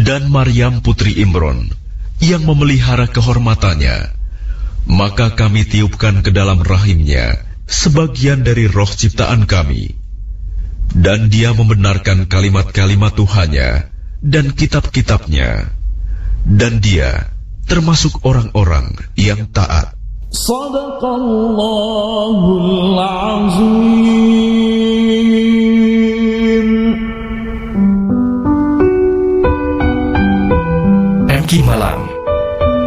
dan Maryam putri Imron yang memelihara kehormatannya, maka kami tiupkan ke dalam rahimnya sebagian dari roh ciptaan kami, dan dia membenarkan kalimat-kalimat Tuhannya dan kitab-kitabnya, dan dia termasuk orang-orang yang taat. Shadaqallahul Azim.